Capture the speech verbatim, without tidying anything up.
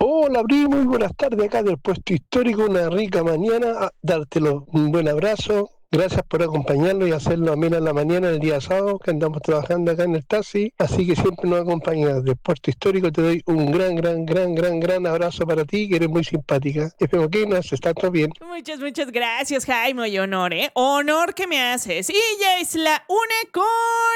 Hola, primo, muy buenas tardes acá del puesto histórico, una rica mañana, a dártelo un buen abrazo, gracias por acompañarnos y hacerlo amena en la mañana el día sábado que andamos trabajando acá en el taxi, así que siempre nos acompañas del puerto histórico, te doy un gran, gran, gran, gran, gran abrazo para ti, que eres muy simpática, espero que nos estés todo bien. Muchas, muchas gracias, Jaime, y honor, ¿eh? Honor que me haces. Y ya es la una con